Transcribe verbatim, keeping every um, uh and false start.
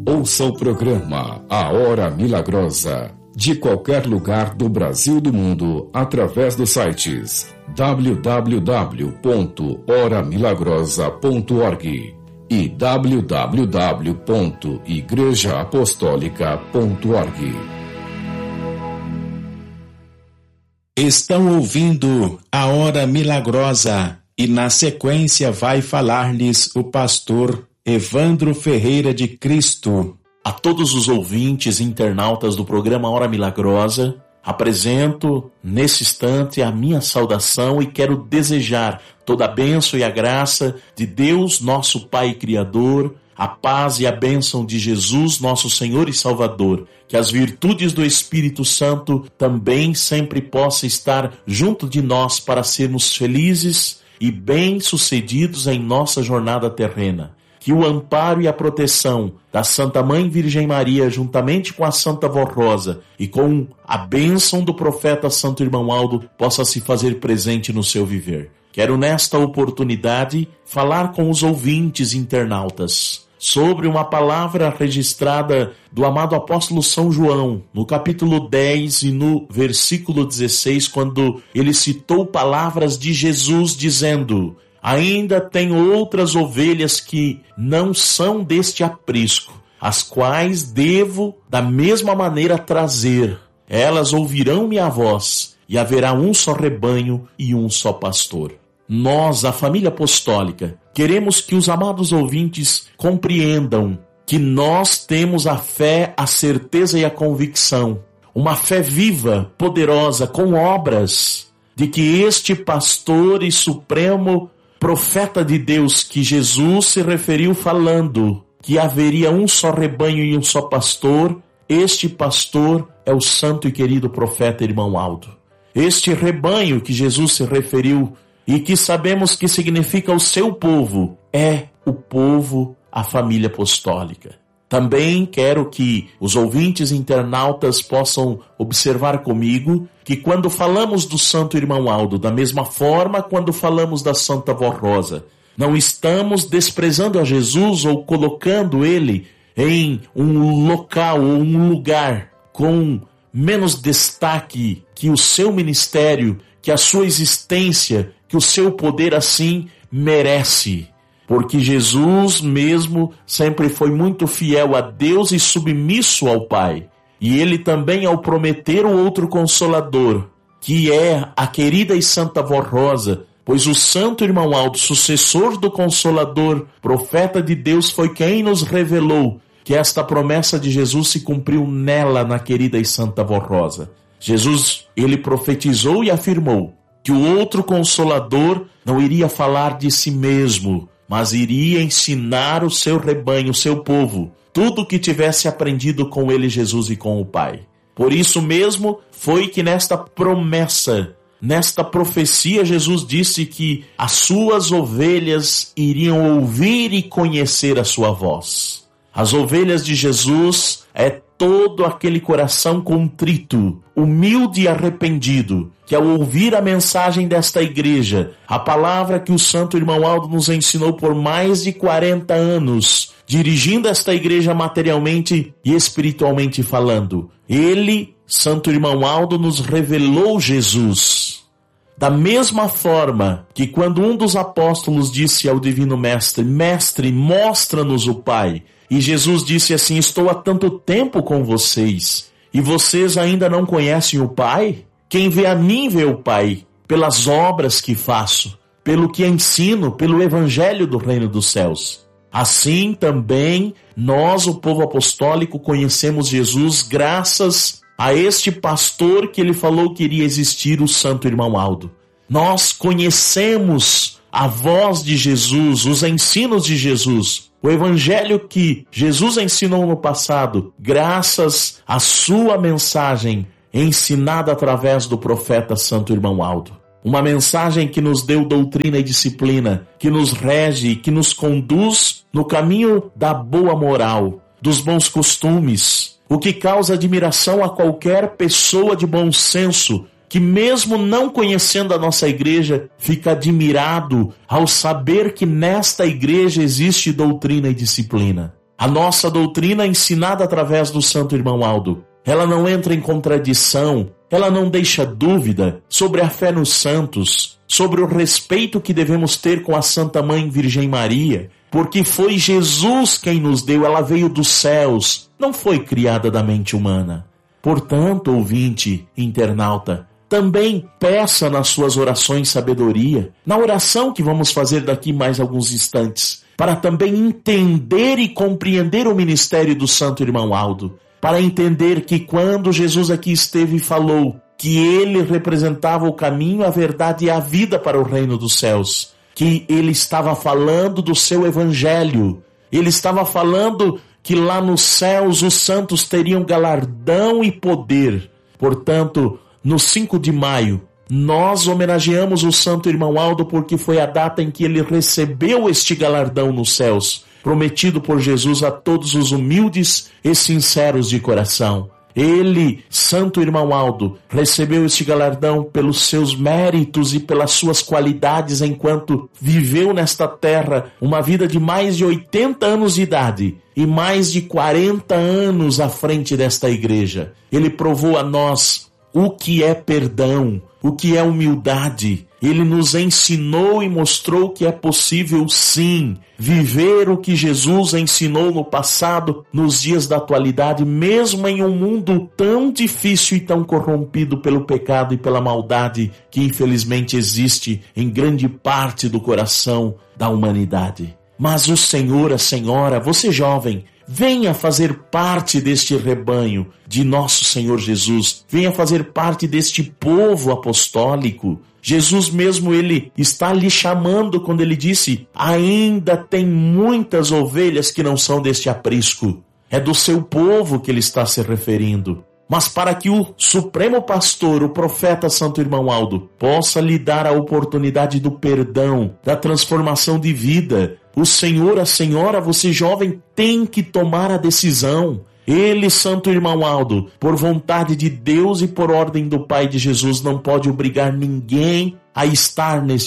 Ouça o programa A Hora Milagrosa, de qualquer lugar do Brasil e do mundo, através dos sites w w w ponto hora milagrosa ponto org e w w w ponto igreja apostólica ponto org. Estão ouvindo A Hora Milagrosa e na sequência vai falar-lhes o pastor Evandro Ferreira de Cristo. A todos os ouvintes e internautas do programa Hora Milagrosa, apresento nesse instante a minha saudação e quero desejar toda a bênção e a graça de Deus, nosso Pai Criador, a paz e a bênção de Jesus, nosso Senhor e Salvador, que as virtudes do Espírito Santo também sempre possam estar junto de nós para sermos felizes e bem-sucedidos em nossa jornada terrena. Que o amparo e a proteção da Santa Mãe Virgem Maria, juntamente com a Santa Vó Rosa e com a bênção do profeta Santo Irmão Aldo, possa se fazer presente no seu viver. Quero nesta oportunidade falar com os ouvintes internautas sobre uma palavra registrada do amado apóstolo São João, no capítulo dez e no versículo dezesseis, quando ele citou palavras de Jesus dizendo: ainda tem outras ovelhas que não são deste aprisco, as quais devo da mesma maneira trazer. Elas ouvirão minha voz, e haverá um só rebanho e um só pastor. Nós, a família apostólica, queremos que os amados ouvintes compreendam que nós temos a fé, a certeza e a convicção, uma fé viva, poderosa, com obras, de que este pastor e supremo profeta de Deus que Jesus se referiu falando que haveria um só rebanho e um só pastor, este pastor é o santo e querido profeta Irmão Aldo. Este rebanho que Jesus se referiu e que sabemos que significa o seu povo, é o povo, a família apostólica. Também quero que os ouvintes internautas possam observar comigo que quando falamos do Santo Irmão Aldo, da mesma forma quando falamos da Santa Vó Rosa, não estamos desprezando a Jesus ou colocando ele em um local ou um lugar com menos destaque que o seu ministério, que a sua existência, que o seu poder assim merece. Porque Jesus mesmo sempre foi muito fiel a Deus e submisso ao Pai. E ele também, ao prometer o outro Consolador, que é a querida e Santa Vó Rosa, pois o Santo Irmão Aldo, sucessor do Consolador, profeta de Deus, foi quem nos revelou que esta promessa de Jesus se cumpriu nela, na querida e Santa Vó Rosa. Jesus, ele profetizou e afirmou que o outro Consolador não iria falar de si mesmo, mas iria ensinar o seu rebanho, o seu povo, tudo o que tivesse aprendido com ele, Jesus, e com o Pai. Por isso mesmo foi que nesta promessa, nesta profecia, Jesus disse que as suas ovelhas iriam ouvir e conhecer a sua voz. As ovelhas de Jesus é todo aquele coração contrito, humilde e arrependido, que ao ouvir a mensagem desta igreja, a palavra que o Santo Irmão Aldo nos ensinou por mais de quarenta anos, dirigindo esta igreja materialmente e espiritualmente falando, ele, Santo Irmão Aldo, nos revelou Jesus. Da mesma forma que quando um dos apóstolos disse ao Divino Mestre, Mestre, mostra-nos o Pai, e Jesus disse assim, estou há tanto tempo com vocês, e vocês ainda não conhecem o Pai? Quem vê a mim vê o Pai, pelas obras que faço, pelo que ensino, pelo Evangelho do Reino dos Céus. Assim também, nós, o povo apostólico, conhecemos Jesus graças a este pastor que ele falou que iria existir, o Santo Irmão Aldo. Nós conhecemos a voz de Jesus, os ensinos de Jesus, o Evangelho que Jesus ensinou no passado, graças à sua mensagem ensinada através do profeta Santo Irmão Aldo. Uma mensagem que nos deu doutrina e disciplina, que nos rege, que nos conduz no caminho da boa moral, dos bons costumes, o que causa admiração a qualquer pessoa de bom senso, que mesmo não conhecendo a nossa igreja, fica admirado ao saber que nesta igreja existe doutrina e disciplina. A nossa doutrina ensinada através do Santo Irmão Aldo, ela não entra em contradição, ela não deixa dúvida sobre a fé nos santos, sobre o respeito que devemos ter com a Santa Mãe Virgem Maria, porque foi Jesus quem nos deu, ela veio dos céus, não foi criada da mente humana. Portanto, ouvinte, internauta, também peça nas suas orações sabedoria, na oração que vamos fazer daqui mais alguns instantes, para também entender e compreender o ministério do Santo Irmão Aldo, para entender que quando Jesus aqui esteve e falou que ele representava o caminho, a verdade e a vida para o reino dos céus, que ele estava falando do seu evangelho, ele estava falando que lá nos céus os santos teriam galardão e poder. Portanto, no cinco de maio, nós homenageamos o Santo Irmão Aldo porque foi a data em que ele recebeu este galardão nos céus, prometido por Jesus a todos os humildes e sinceros de coração. Ele, Santo Irmão Aldo, recebeu este galardão pelos seus méritos e pelas suas qualidades enquanto viveu nesta terra uma vida de mais de oitenta anos de idade e mais de quarenta anos à frente desta igreja. Ele provou a nós o que é perdão, o que é humildade. Ele nos ensinou e mostrou que é possível, sim, viver o que Jesus ensinou no passado, nos dias da atualidade, mesmo em um mundo tão difícil e tão corrompido pelo pecado e pela maldade que infelizmente existe em grande parte do coração da humanidade. Mas o Senhor, a Senhora, você jovem, venha fazer parte deste rebanho de nosso Senhor Jesus. Venha fazer parte deste povo apostólico. Jesus mesmo, ele está lhe chamando quando ele disse: ainda tem muitas ovelhas que não são deste aprisco. É do seu povo que ele está se referindo. Mas para que o Supremo Pastor, o profeta Santo Irmão Aldo, possa lhe dar a oportunidade do perdão, da transformação de vida, o Senhor, a Senhora, você jovem, tem que tomar a decisão. Ele, Santo Irmão Aldo, por vontade de Deus e por ordem do Pai de Jesus, não pode obrigar ninguém a estar neste